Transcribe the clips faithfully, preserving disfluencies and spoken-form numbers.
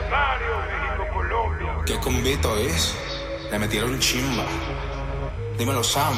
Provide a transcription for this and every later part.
¿Qué convito es? Le metieron chimba. Dímelo, Sam.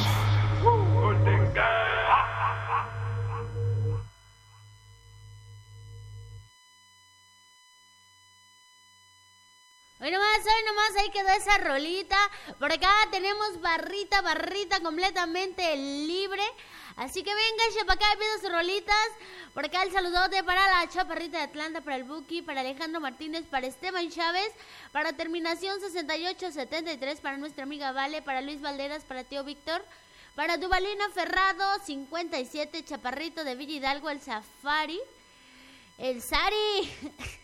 Hoy nomás, hoy nomás, ahí quedó esa rolita. Por acá tenemos barrita, barrita completamente libre. Así que venga, para acá pido sus rolitas. Por acá el saludote para la Chaparrita de Atlanta, para el Buki, para Alejandro Martínez, para Esteban Chávez, para terminación sesenta y ocho setenta y tres, para nuestra amiga Vale, para Luis Valderas, para tío Víctor, para Duvalina Ferrado, cincuenta y siete, Chaparrito de Villa Hidalgo, el Safari, el Sari...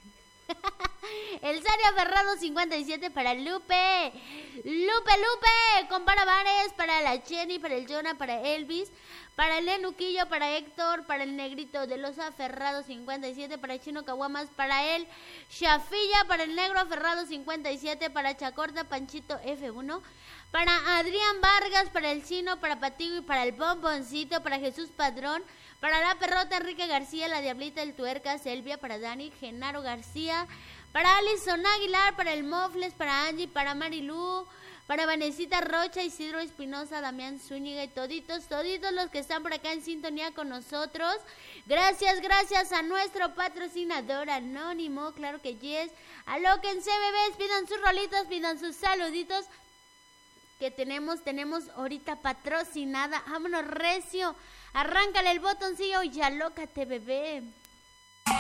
El Sario Ferrado cincuenta y siete para Lupe, Lupe, Lupe, con Paravares, para la Jenny, para el Jonah, para Elvis, para el Enuquillo, para Héctor, para el Negrito de los Aferrados cincuenta y siete, para Chino Caguamas, para él, Shafilla, para el Negro Aferrado cincuenta y siete, para Chacorta, Panchito F uno, para Adrián Vargas, para el Chino, para Patigo y para el Bomboncito, para Jesús Padrón, para la Perrota, Enrique García, la Diablita, el Tuerca, Selvia, para Dani, Genaro García, para Alison Aguilar, para el Mofles, para Angie, para Marilú, para Vanesita Rocha, Isidro Espinosa, Damián Zúñiga y toditos, toditos los que están por acá en sintonía con nosotros. Gracias, gracias a nuestro patrocinador anónimo, claro que yes. Alóquense, bebés, pidan sus rolitos, pidan sus saluditos. Que tenemos, tenemos ahorita patrocinada. Vámonos recio. Arráncale el botoncillo y alócate, bebé.